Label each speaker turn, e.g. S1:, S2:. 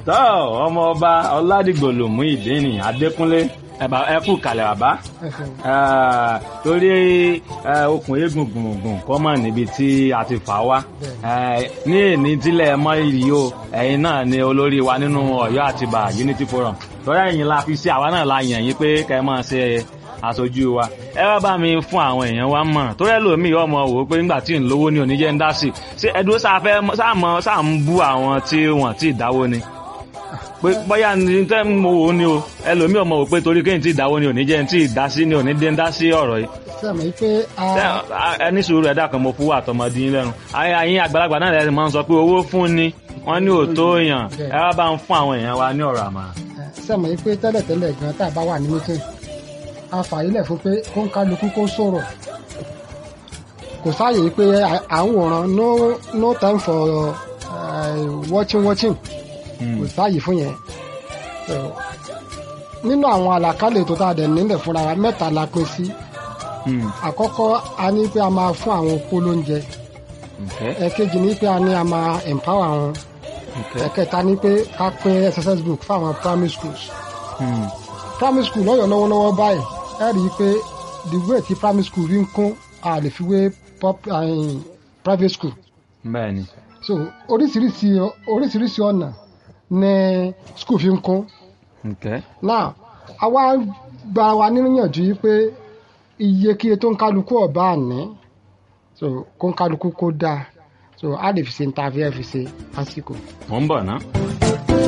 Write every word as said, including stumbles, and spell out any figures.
S1: tọ́ ọmọ ọba ọládìgbòlù Muyideen Adékúnlé ẹ̀bà ẹ̀kú kalẹ̀ bàbá torí okùn eégún gbùngbùn kọ́ mọ̀ níbi tí a ti fà wá ní èní tílẹ̀ mọ́ ìrì o ẹ̀yin náà ni olórí wa nínú Ọ̀yọ́ Àtìbà Unity Forum torí ẹ̀yin la fi sí àwa náà la yàn yín pé kẹ́ ẹ máa ṣe aṣojú wa ẹ wá bá mi fún àwọn èèyàn wa mọ̀ torí ẹlòmíì ọmọ wò ó pé nígbà tí ń lówó ní oníjẹ́ ń dá sí ṣé ẹdúró sáfẹ́ sáàmọ́ sáà ń bú àwọn tí wọ́n ti dáwó ni pé bóyá ní tẹ́ mo wò ó ní o ẹlòmíì ọmọ wò pé torí kéyìn tí ìdáwó ni oníjẹ́ ń tí ìdásí ni onídé ń dá sí ọ̀rọ̀ yìí.
S2: sẹ́mi pé
S1: ẹni sùúrù ẹ̀dá kan mo fún wa àtọmọdé yín lẹ́nu àyìn àgbàlagbà náà lẹ́sìn máa ń sọ pé owó fún ni wọ́n ní òótọ́ èèyàn ẹ wá bá ń fún àwọn èèyàn wa ní ọ̀rọ̀ àmà.
S2: sẹ́mi pé tẹ́lẹ̀tẹ́lẹ̀ gan tá a bá wà ní mítìn a fàyílẹ̀ fún pé kó ń kálukú kó sọ̀rọ̀ kò sáàyè pé à ń wòran no no time for uh, watching watching kò sáàyè fún yẹn nínú àwọn àlàkálẹ̀ tó tá a dẹ̀ nílẹ̀ fúnra wa mẹ́ta la pín sí àkọ́kọ́ a ní pé a máa fún àwọn opó lóúnjẹ ẹ̀kejì ní pé a ní a máa empower wọn ẹ̀kẹta ní pé ká pín exercise book fáwọn primary schools hmm. primary school lọ́yọ̀ lọ́wọ́lọ́wọ́ báyìí ẹ rí i pé the way tí primary school rí ń kún a lè fi wé private school.
S1: bẹ́ẹ̀ni.
S2: so oríṣiríṣi oríṣiríṣi ọ̀nà ní school fi ń kún.
S1: okay.
S2: now àwa gba wa níyànjú yìí pé iyekíye tó ń kálukú ọ̀bá àní so kó ń kálukú kó dáa so a lè fi ṣe ní tàbí ẹ fi ṣe lásìkò.
S1: mo ń bọ̀ ná.